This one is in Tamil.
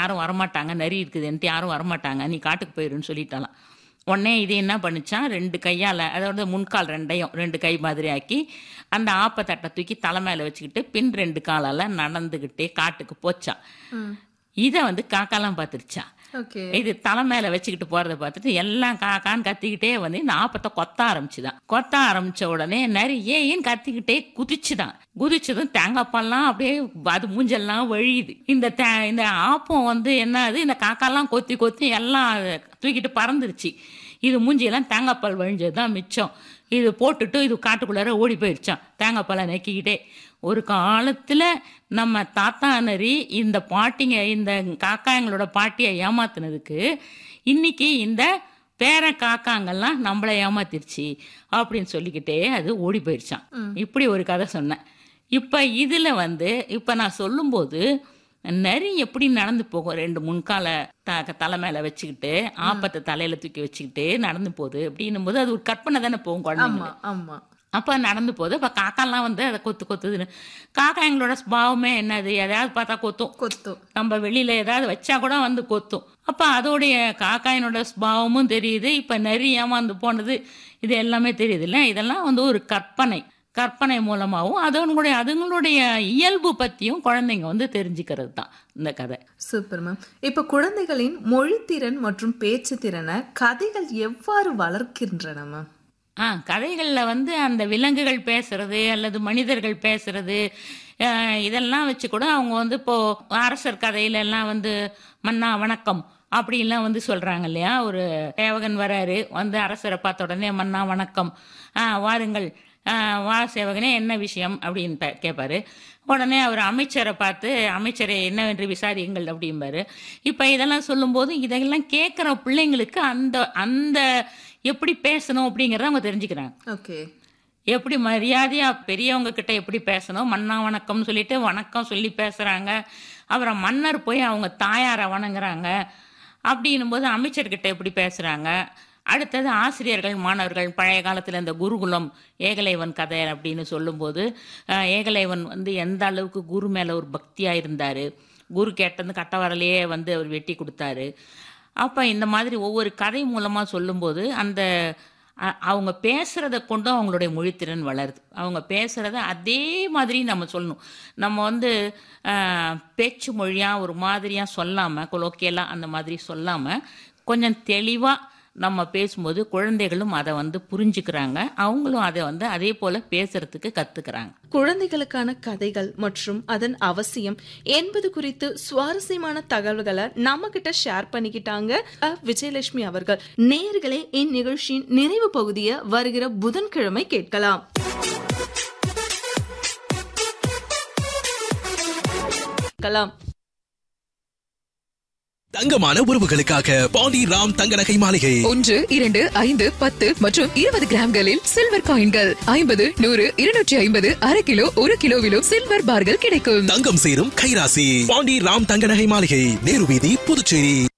யாரும் வரமாட்டாங்க, நரி இருக்குதுன்ட்டு யாரும் வரமாட்டாங்க, நீ காட்டுக்கு போயிருன்னு சொல்லிட்டாலாம். உடனே இது என்ன பண்ணுச்சான், 2 கையால், அதாவது முன்கால் 2யும் 2 கை மாதிரி ஆக்கி அந்த ஆப்பத்தட்டை தூக்கி தலை மேலே வச்சுக்கிட்டு பின் 2 காலால் நடந்துக்கிட்டே காட்டுக்கு போச்சான். இதை வந்து காக்காலாம் பார்த்துருச்சா. இது தலை மேல வச்சுக்கிட்டு போறதை பார்த்துட்டு எல்லாம் காக்கான்னு கத்திக்கிட்டே வந்து இந்த ஆப்பத்தை கொத்த ஆரம்பிச்சுதான். கொத்த ஆரம்பிச்ச உடனே ஏன்னு கத்திக்கிட்டே குதிச்சதும் தேங்காய்ப்பால்லாம் அப்படியே அது மூஞ்செல்லாம் வழியுது. இந்த ஆப்பம் வந்து என்னது, இந்த காக்காலாம் கொத்தி கொத்தி எல்லாம் தூக்கிட்டு பறந்துருச்சு. இது மூஞ்சியெல்லாம் தேங்காய்ப்பால் வழிஞ்சதுதான் மிச்சம். இது போட்டுட்டு இது காட்டுக்குள்ளார ஓடி போயிடுச்சான் தேங்காய்ப்பாலை நக்கிக்கிட்டே. ஒரு காலத்துல நம்ம தாத்தா நரி இந்த பாட்டிங்க, இந்த காக்காங்களோட பாட்டியை ஏமாத்துனதுக்கு இன்னைக்கு இந்த பேர காக்காங்கெல்லாம் நம்மளை ஏமாத்திருச்சு அப்படின்னு சொல்லிக்கிட்டே அது ஓடி போயிடுச்சான். இப்படி ஒரு கதை சொன்னேன். இப்ப இதுல வந்து இப்ப நான் சொல்லும்போது நரி எப்படி நடந்து போகும், 2 முன்கால தலை மேல வச்சுக்கிட்டு ஆப்பத்தை தலையில தூக்கி வச்சுக்கிட்டு நடந்து போகுது அப்படின்னும் போது அது ஒரு கற்பனை தானே போகும் குழந்தைங்க. அப்ப நடந்து போகுது. அப்ப காக்காலாம் வந்து அதை கொத்துதுன்னு. காக்கா எங்களோட ஸ்பாவமே என்னது, எதையாவது பார்த்தா கொத்தும். நம்ம வெளியில ஏதாவது வச்சா கூட வந்து கொத்தும். அப்ப அதோடைய காக்காயினோட ஸ்பாவமும் தெரியுது. இப்ப நரி ஏமாந்து போனது இது எல்லாமே தெரியுது இல்ல. இதெல்லாம் வந்து ஒரு கற்பனை மூலமாகவும் அதுங்களுடைய இயல்பு பத்தியும் குழந்தைங்க வந்து தெரிஞ்சுக்கிறது தான் இந்த கதை. Super ma'am. இப்ப குழந்தைகளின் மொழித்திறன் மற்றும் பேச்சு திறனை கதைகள் எவ்வாறு வளர்க்கின்றன மேம்? கதைகள்ல வந்து அந்த விலங்குகள் பேசுறது அல்லது மனிதர்கள் பேசுறது இதெல்லாம் வச்சு கூட அவங்க வந்து இப்போ அரசர் கதையில எல்லாம் வந்து மன்னா வணக்கம் அப்படின்லாம் வந்து சொல்றாங்க இல்லையா. ஒரு சேவகன் வராரு, வந்து அரசரை பார்த்த உடனே மன்னா வணக்கம், வாருங்கள், வா சேவகனே என்ன விஷயம் அப்படின்னு கேட்பாரு. உடனே அவர் அமைச்சரை பார்த்து அமைச்சரை என்னவென்று விசாரியுங்கள் அப்படிம்பாரு. இப்ப இதெல்லாம் சொல்லும்போது இதெல்லாம் கேட்கிற பிள்ளைங்களுக்கு அந்த எப்படி பேசணும் அப்படிங்கறத அவங்க தெரிஞ்சுக்கிறாங்க. எப்படி மரியாதையா பெரியவங்க கிட்ட எப்படி பேசணும், மன்னா வணக்கம்னு சொல்லிட்டு வணக்கம் சொல்லி பேசுறாங்க. அப்புறம் மன்னர் போய் அவங்க தாயாரை வணங்குறாங்க அப்படின்னும் போது அமைச்சர்கிட்ட எப்படி பேசுறாங்க. அடுத்தது ஆசிரியர்கள் மாணவர்கள் பழைய காலத்தில் இந்த குருகுலம் ஏகலைவன் கதை அப்படின்னு சொல்லும்போது ஏகலைவன் வந்து எந்த அளவுக்கு குரு மேலே ஒரு பக்தியாக இருந்தார், குரு கேட்டது கட்டவரலையே வந்து அவர் வெட்டி கொடுத்தாரு. அப்போ இந்த மாதிரி ஒவ்வொரு கதை மூலமாக சொல்லும்போது அந்த அவங்க பேசுகிறத கொண்டு அவங்களுடைய மொழித்திறன் வளருது. அவங்க பேசுகிறத அதே மாதிரி நம்ம சொல்லணும். நம்ம வந்து பேச்சு மொழியாக ஒரு மாதிரியாக சொல்லாமல் கொலோக்கியலாக அந்த மாதிரி சொல்லாமல் கொஞ்சம் தெளிவாக நம்ம பேசும்போது குழந்தைகளும் அதை வந்து புரிஞ்சுக்கிறாங்க, அவங்களும் அதை வந்து அதே போல பேசுறதுக்கு கத்துக்கிறாங்க. குழந்தைகளுக்கான கதைகள் மற்றும் அதன் அவசியம் என்பது குறித்து சுவாரஸ்யமான தகவல்களை நம்ம கிட்ட ஷேர் பண்ணிக்கிட்டாங்க விஜயலட்சுமி அவர்கள். நேயர்களே, இந்நிகழ்ச்சியின் நிறைவு பகுதியை வருகிற புதன்கிழமை கேட்கலாம். தங்கமான உறவுகளுக்காக பாண்டி ராம் தங்க நகை மாளிகை 1, 2, 5, 10 மற்றும் 20 கிராம்களில் சில்வர் காயின்கள் 50, 100, 250, அரை கிலோ 1 கிலோவிலும் சில்வர் பார்கள் கிடைக்கும். தங்கம் சேரும் கைராசி பாண்டி ராம் தங்க நகை மாளிகை, நேரு வீதி, புதுச்சேரி.